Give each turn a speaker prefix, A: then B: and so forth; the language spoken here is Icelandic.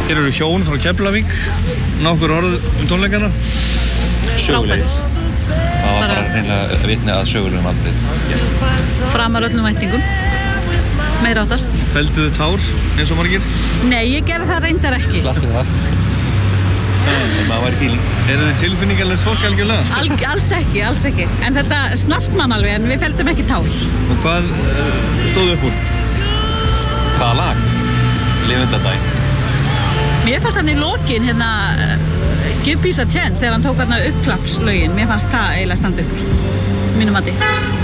A: Hér eru hjón frá Keflavík. Nokkur orð tónleikana.
B: Sögulegir. Það var bara hreinlega vitni að sögulegum atburði.
C: Framar öllum væntingum. Meira áttar.
A: Felldu þið tár eins og margir?
C: Nei, ég gerði það reyndar ekki.
B: Slappið það. Maður var í fíling.
A: Eru þið tilfinningalegt fólk algjörlega?
C: Alls ekki. En þetta snart mann alveg, en við feldum ekki tár.
A: Og hvað stóð upp úr?
B: Hvaða lag? Lifendadæ.
C: Mér fannst hann í lokin hérna Give Peace a Chance þegar hann tók hérna uppklappslögin. Mér fannst það eiginlega standa upp úr. Mínum mati.